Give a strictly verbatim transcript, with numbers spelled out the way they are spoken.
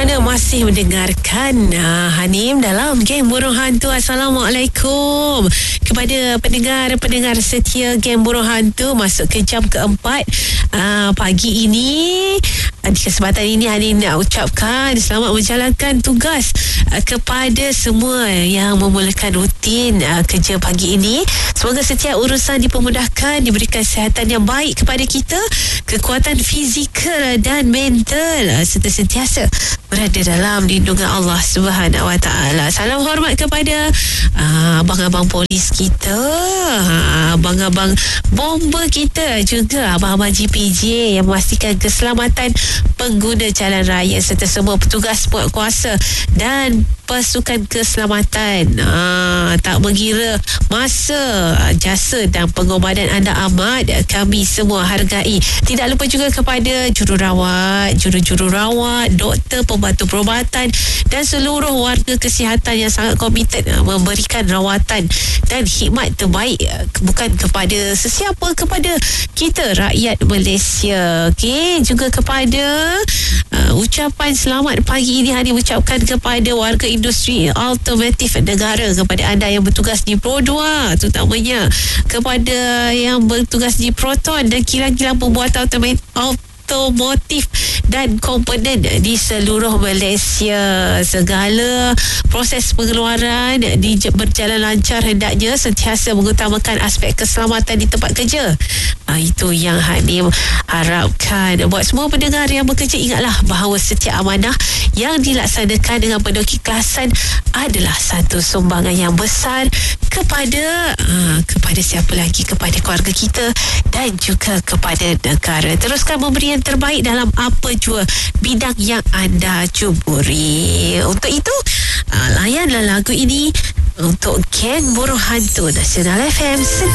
kerana masih mendengarkan uh, Hanim dalam Geng Burung Hantu. Assalamualaikum kepada pendengar-pendengar setia Geng Burung Hantu. Masuk ke jam keempat uh, pagi ini. uh, Di kesempatan ini Hanim nak ucapkan selamat menjalankan tugas uh, kepada semua yang memulakan rutin uh, kerja pagi ini. Semoga setiap urusan dipermudahkan, diberikan kesihatan yang baik kepada kita, kekuatan fizikal dan mental, serta sentiasa berada dalam lindungan Allah Subhanahu Wa Taala. Salam hormat kepada uh, abang-abang polis kita, uh, abang-abang bomber kita, juga abang-abang G P J yang memastikan keselamatan pengguna jalan raya serta semua petugas kuasa dan pasukan keselamatan. uh, Tak mengira masa, jasa dan pengorbanan anda amat kami semua hargai. Tidak lupa juga kepada jururawat, juru-juru rawat, doktor, pembantu perubatan dan seluruh warga kesihatan yang sangat komited memberikan rawatan dan khidmat terbaik, bukan kepada sesiapa, kepada kita rakyat Malaysia. Okey, juga kepada uh, ucapan selamat pagi ini Hani ucapkan kepada warga industri automotif negara, kepada anda yang bertugas di Pro dua, terutamanya kepada yang bertugas di Proton dan kilang-kilang pembuatan automotif otomotif dan komponen di seluruh Malaysia. Segala proses pengeluaran di berjalan lancar, hendaknya sentiasa mengutamakan aspek keselamatan di tempat kerja. Ha, itu yang Hanim harapkan. Buat semua pendengar yang bekerja, ingatlah bahawa setiap amanah yang dilaksanakan dengan penuh keikhlasan adalah satu sumbangan yang besar kepada ha, kepada siapa lagi, kepada keluarga kita dan juga kepada negara. Teruskan memberi yang terbaik dalam apa jua bidang yang anda cuburi. Untuk itu, uh, layanlah lagu ini untuk Geng Burung Hantu Nasional F M.